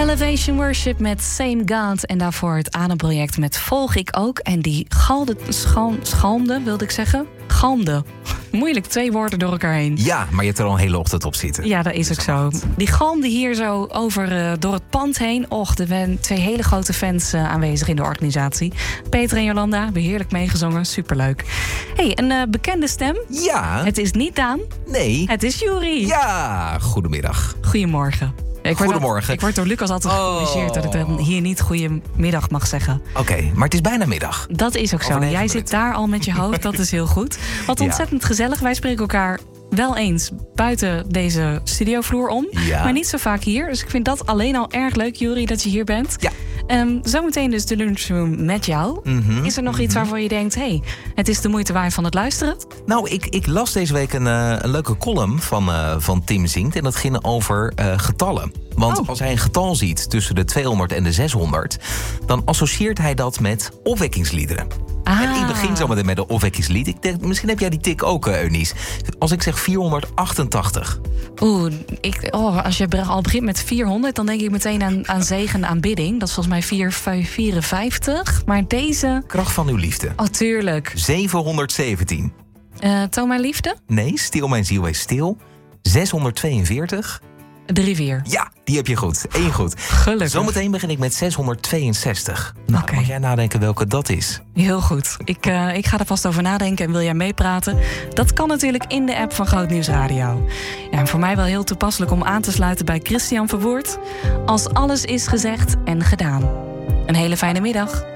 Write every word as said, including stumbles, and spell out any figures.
Elevation Worship met Same God. En daarvoor het Ademproject met Volg ik ook. En die galde, schal, schalmde, wilde ik zeggen. Galmde. Moeilijk, twee woorden door elkaar heen. Ja, maar je hebt er al een hele ochtend op zitten. Ja, dat is ook zo. Die galmde hier zo over uh, door het pand heen. Och, er zijn twee hele grote fans uh, aanwezig in de organisatie. Peter en Jolanda, beheerlijk meegezongen. Superleuk. Hey, een uh, bekende stem. Ja. Het is niet Daan. Nee. Het is Juri. Ja, goedemiddag. Goedemorgen. Ik Goedemorgen. Word, ik word door Lucas altijd oh. gecorrigeerd dat ik dan hier niet goedemiddag mag zeggen. Oké, okay, maar het is bijna middag. Dat is ook zo. Jij minuten. Zit daar al met je hoofd, dat is heel goed. Wat ontzettend ja. gezellig. Wij spreken elkaar wel eens buiten deze studiovloer om. Ja. Maar niet zo vaak hier. Dus ik vind dat alleen al erg leuk, Juri, dat je hier bent. Ja. Um, zometeen dus de lunchroom met jou. Mm-hmm. Is er nog mm-hmm. iets waarvan je denkt, hé, hey, het is de moeite waard van het luisteren? Nou, ik, ik las deze week een, uh, een leuke column van, uh, van Tim Zinkt. En dat ging over uh, getallen. Want oh. als hij een getal ziet tussen de tweehonderd en de zeshonderd... dan associeert hij dat met opwekkingsliederen. Ah. En ik begin zo met een opwekkingslied. Ik denk, misschien heb jij die tik ook, uh, Eunice. Als ik zeg vierhonderdachtentachtig. Oeh, ik, oh, als je al begint met vierhonderd... dan denk ik meteen aan, aan zegen aanbidding. Dat is volgens mij vier vierenvijftig. Maar deze... Kracht van uw liefde. Oh, tuurlijk. zevenhonderdzeventien. Uh, Toon mijn liefde? Nee, Stil mijn ziel wees stil. zeshonderdtweeënveertig. De rivier. Ja, die heb je goed. Eén goed. Gelukkig. Zometeen begin ik met zeshonderdtweeënzestig. Nou, okay. Mag jij nadenken welke dat is? Heel goed. Ik, uh, ik ga er vast over nadenken en wil jij meepraten? Dat kan natuurlijk in de app van Groot Nieuws Radio. Ja, en voor mij wel heel toepasselijk om aan te sluiten bij Christian Verwoerd. Als alles is gezegd en gedaan. Een hele fijne middag.